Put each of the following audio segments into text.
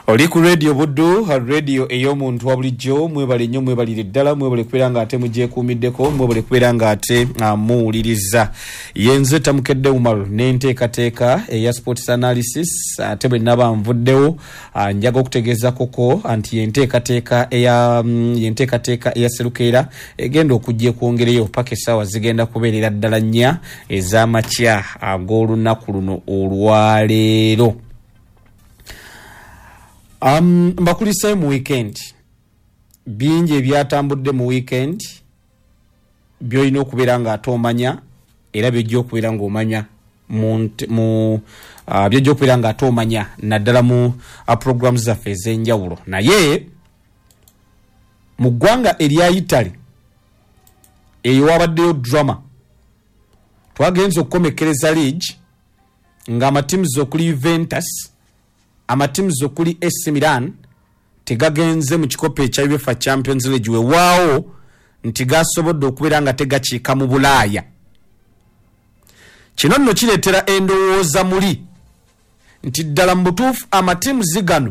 Oli ku radio Buddu, radio ey'omuntu wa bulijjo, mwebale nnyo mwebalire ddala, mwebale kubeera nga ate mugyekuumiddeko, mwebale kubeera nga ate muwuliriza. Yenze Tamukedde Umaru n'enteekateeka eya sports analysis ate bwe naba nvuddewo njaga okutegeeza koko anti yenteekateeka eya Serukeera egenda okujja kwongereyo paka essaawa zigenda kubeerera ddala nnya ez'amakya ag'olunaku luno olwaleero. Mbakulise mu weekend bingi ebyatambudde mu weekend byolina okubeera nga ate omanya era byojja okubeera ng'omanya byojja okubeera nga ate omanya naddala mu programs zaffe ez'enjawulo. Naye mu ggwanga erya Italy eyo wabaddeyo drama twagenza okukomekereza league ng'amatiimu okuli Juventus amatimu okuli AC Milan tegagenze mu kikopo ekya UEFA Champions League weewaawo nti gasobodde okubeera nga tegakiika mu Bulaaya. Kino nno kireetera endowooza muli nti ddala mu butuufu amatimu gano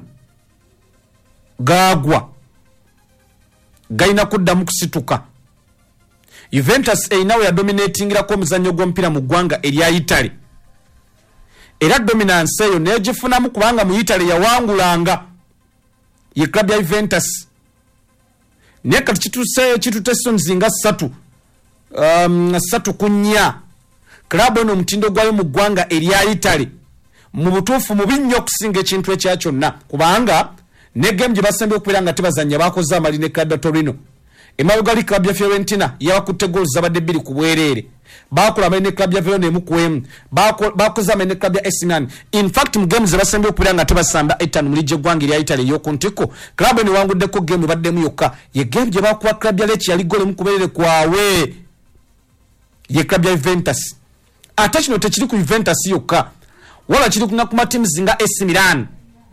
gaagwa galina kuddamu kusituka. Juventus erina we yadominatingirako omuzannyo gw'omupiira mu ggwanga erya Italy. Era dominance eyo negifunamu kubanga mu Italy yawangulanga ye club ya Juventus. Naye kati kitutese nzinga 3-4 club eno omutindo gwayo mu ggwanga erya Italy mu butuufu mubi nnyo okusinga ekintu ekya kyonna kubanga ne game gye basembe okubeera nga tebazanya bakoze amali ne Club Torino. Emabega club ya Fiorentina yabakutte goals zabadde 2 ku bwereere. Bakola amali ne club ya Verona emukwemu. Bakoze amali ne club ya AC Milan. In fact mu games basembe okubeera nga tebasamba 5 mu ligi gwanga erya Italy y'okuntiko. Club eno wanguddeko game baddemu yokka. Ye game gye bakuba club ya Lecce yali gole mu kubeerere kwawe. Ye club ya Juventus. Ate kino tekiri ku Juventus yokka. Wala kiri ku matimu nga AC Milan.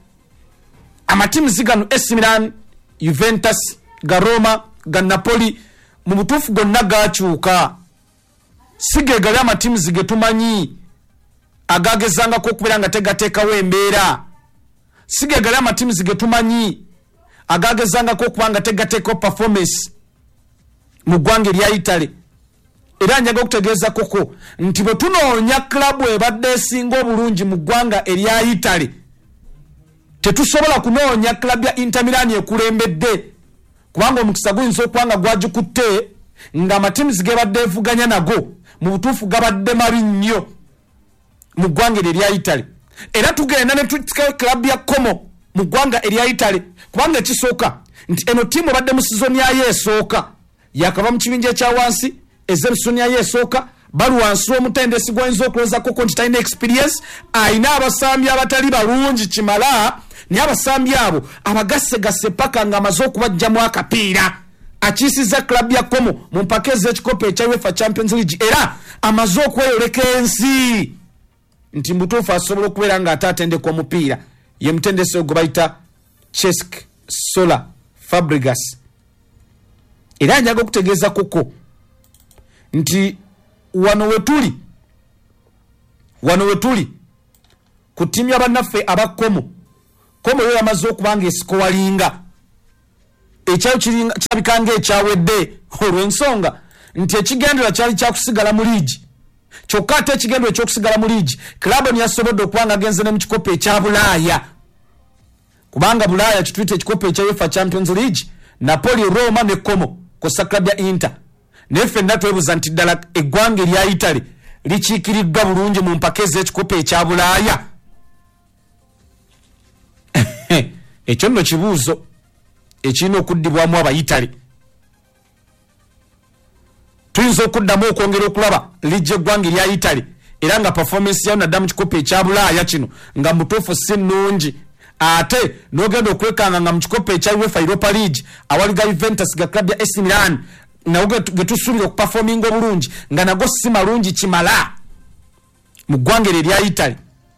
Amatimu gano AC Milan, Juventus, ga Roma, ga Napoli mu butuufu gonna gakyuka. Sige gali amatimu ge tumanyi agagezangako okubeera nga tegateekawo embeera. Sige gali amatimu ge tumanyi agagezangako okuba nga tegateekawo performance mu ggwanga erya Italy. Era njaga okutegeeza koko nti bwe tunoonya klabu ebadde esinga obulungi mu ggwanga erya Italy tetusobola kunoonya klabu ya Inter Milan ekulembedde kubanga omukisa guyinza okuba nga gwagikutte nga amatimu ge badde evuganya nago mu butuufu gabadde mabi nnyo mu ggwanga erya Italy. Era tugenda ne tutika klabu ya Como mu ggwanga erya Italy kubanga ekisooka nti eno tiimu badde mu sizoni yayo esooka yakava mu kibinja ekya wansi ez'emisoni yayo esooka balu wansi w'omutendesi gw'oyinza okulowooza koko nti talina experience ayina abasambi abatali balungi kimala naye abasambi abo abagasegase paka nga amaze okubajjamu akapiira akiisiza klabu ya Como mu mpaka ez'ekikopo ekya UEFA Champions League era amaze okweyoleka ensi nti mutuufu asobola okubeera nga ate atendeka omupiira. Ye mutendesi ogwo bayita Cesc Sola Fabregas. Era njaga okutegeeza koko nti wano wetuli ku tiimu y'abannaffe aba Como yo yamaze okubanga esikowalinga ekyayo kirabikanga ekyawedde olw'ensonga nti ekigendera kyali kyakusigala mu liigi kyokka ate ekigendera ekyokusigala mu liigi klabu yasobodde okubanga agenze ne mu kikopo ekya Bulaaya kubanga Bulaaya kituyita ekikopo ekya UEFA Champions League Napoli, Roma ne Como kosa klabu ya Inter. Naye ffenna twebuuza nti ddala eggwanga erya Italy likiikiriddwa bulungi mu mpaka ez'ekikopo ekya Bulaaya. Ekyo nno kibuuzo ekirina okuddibwamu Abayitale. Tuyinza okuddamu okwongera okulaba liigi eggwanga erya Italy era nga performance yayo naddala mu kikopo ekya Bulaaya kino nga mutuufu si nnungi ate n'ogenda okwekanga nga mu kikopo ekya UEFA Europa League awali ga Juventus ga club ya AC Milan nawo getusuubira okuperforminga obulungi nga nago si malungi kimala mu ggwanga erya Italy.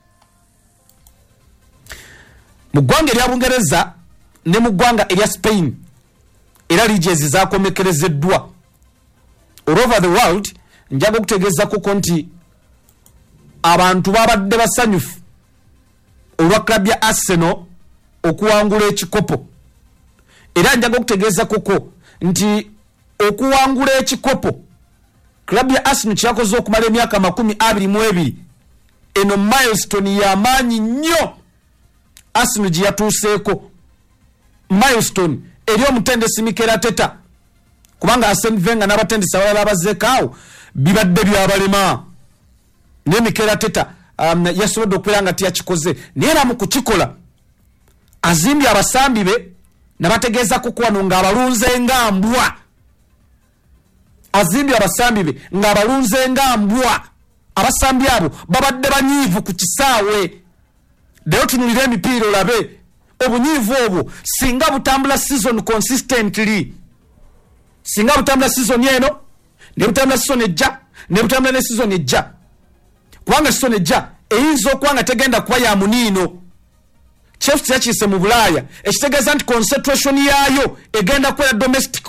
Mu ggwanga erya Bungereza ne mu ggwanga erya Spain era liigi ezi zaakomekerezeddwa all over the world. Njaga okutegeeza koko nti abantu babadde basanyufu olwa klabu ya Arsenal okuwangula ekikopo era njaga okutegeeza koko nti okuwangula ekikopo club ya Arsenal kyakoze okumala emyaka 22 eno milestone ya maanyi nnyo Arsenal gye yatuuseeko milestone eri omutendesi Mikel Arteta kubanga Arsene Wenger n'abatendesi abalala abazzeekaawo bibadde byabalema ne Mikel Arteta yasobodde okubeera nga tiyakikoze naye era mu kukikola azimbye abasambi be nabategeeza kukwano ng'abalunze ng'ambwa azimbye abasambi be ng'abalunze ng'ambwa abasambi abo babadde banyiivu ku kisaawe leero tunulira emipiira olabe obunyiivu obwo singa butambula season consistently singa butambula season eno ne butambula season ejja ne butambula ne season ejja kubanga season ejja eyinza okuba nga tegenda kuba ya muniino Chelsea yakiise mu Bulaaya ekitegeeza nti concentration yaayo egenda kubeera domestic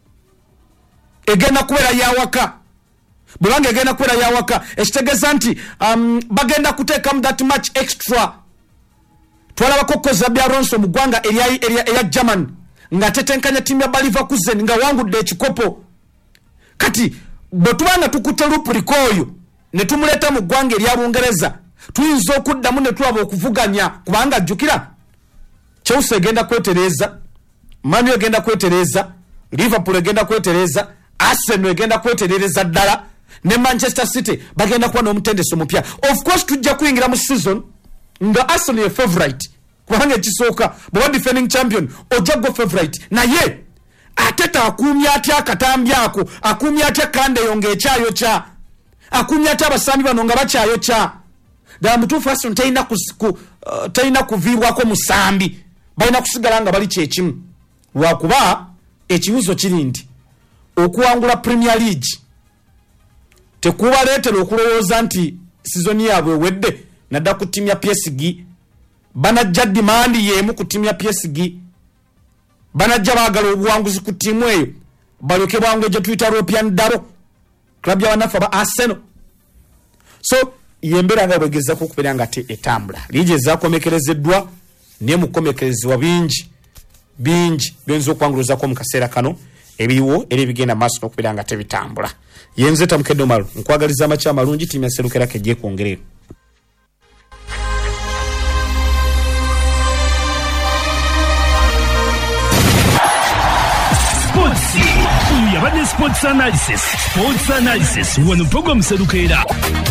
egenda kubeera yawaka bwebanga egenda kubeera yawaka ekitegeeza nti bagenda kuteekamu that much extra twalabako koza bya Alonso mu ggwanga erya German nga tetenkanya timu ya Leverkusen nga wangudde ekikopo kati bwe tubanga tukutte Luprikoyo ne tumuleeta mu ggwanga erya Bungereza tuyinza okuddamu ne tulaba okuvuganya kubanga jjukira Chelsea egenda kwetereza Man U egenda kwetereza Liverpool egenda kwetereza Arsenal egenda kwetereza ddala ne Manchester City bagenda kuba n'omutendesi omupya of course tujja kuyingira mu season nga Arsenal ye favorite kubanga ekisooka bwe defending champion ojaggo favorite naye Arteta akumya atya akatambi ako akumya atya Kandeyo ng'ekyayo kya akumya atya abasambi bano nga bakyayo kya da mutuufu Arsenal tayina kuviibwako musambi balina kusigala nga bali kyekimu lwakuba ekibuzo kiri nti okuwangula Premier League tekubaleetera okulowooza nti season yaabwe ewedde nadda ku ttiimu ya PSG banajja dimandi yeemu ku ttiimu ya PSG banajja baagala obuwanguzi ku ttiimu eyo balyoke bwangu gye tuyita European Daro club y'abanafu aba Arsenal so yembeera nga bwegezaako okubeera nga etambula liigi ezaakomekerezeddwa naye mukomekerezebwa bingi byonza okwanguluzako mu kaseera kano ebiriwo era ebigenda maaso n'okubeera nga tebitambula yenze Tamukedde Omaro nkwagaliza amakya amalungi ttiimu ya Serukerako ejje kwongerera yabadde sports analysis wano program Serukeera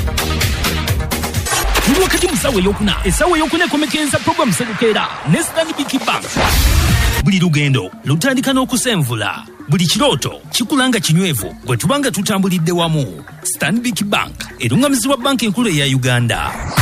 tuli wakati musawe eyokuna esawe eyokuna ekomekereza program Serukeera ne Stanbic Bank buli lugendo lutandika n'okusenvula buli kirooto kikulanga kinywevu gwe tubanga tutambulidde wamu Stanbic Bank erungamizibwa banka enkulu eya Uganda